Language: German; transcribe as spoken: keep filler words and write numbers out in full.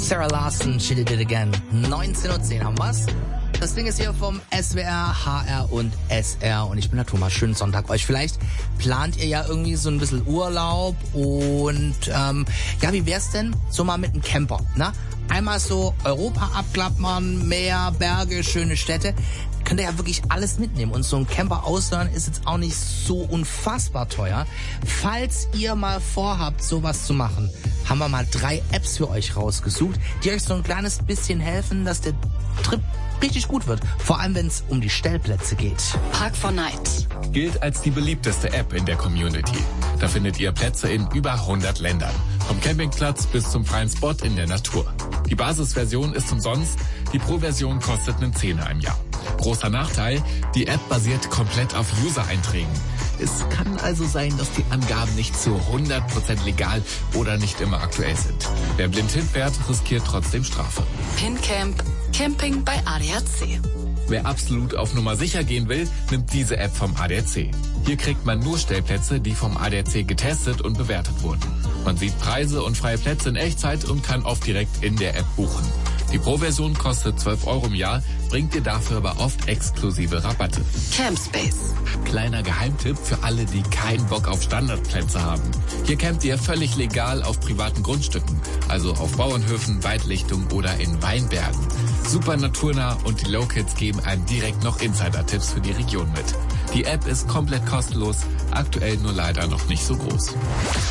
Sarah Larson, She Did It Again. neunzehn Uhr zehn haben wir's. Das Ding ist hier vom S W R, H R und S R und ich bin der Thomas. Schönen Sonntag euch. Vielleicht plant ihr ja irgendwie so ein bisschen Urlaub und ähm, ja, wie wär's denn so mal mit einem Camper, ne? Einmal so Europa abklappern, Meer, Berge, schöne Städte. Könnt ihr ja wirklich alles mitnehmen. Und so ein Camper ausleihen ist jetzt auch nicht so unfassbar teuer. Falls ihr mal vorhabt, sowas zu machen, haben wir mal drei Apps für euch rausgesucht, die euch so ein kleines bisschen helfen, dass der Trip richtig gut wird. Vor allem, wenn es um die Stellplätze geht. Park four Night gilt als die beliebteste App in der Community. Da findet ihr Plätze in über hundert Ländern. Vom Campingplatz bis zum freien Spot in der Natur. Die Basisversion ist umsonst, die Pro-Version kostet einen Zehner im Jahr. Großer Nachteil, die App basiert komplett auf User-Einträgen. Es kann also sein, dass die Angaben nicht zu hundert Prozent legal oder nicht immer aktuell sind. Wer blind hinfährt, riskiert trotzdem Strafe. Pincamp, Camping bei A D A C. Wer absolut auf Nummer sicher gehen will, nimmt diese App vom A D A C. Hier kriegt man nur Stellplätze, die vom A D A C getestet und bewertet wurden. Man sieht Preise und freie Plätze in Echtzeit und kann oft direkt in der App buchen. Die Pro-Version kostet zwölf Euro im Jahr, bringt dir dafür aber oft exklusive Rabatte. Campspace. Kleiner Geheimtipp für alle, die keinen Bock auf Standardplätze haben. Hier campt ihr völlig legal auf privaten Grundstücken, also auf Bauernhöfen, Waldlichtungen oder in Weinbergen. Super naturnah und die Locals geben einem direkt noch Insider-Tipps für die Region mit. Die App ist komplett kostenlos, aktuell nur leider noch nicht so groß.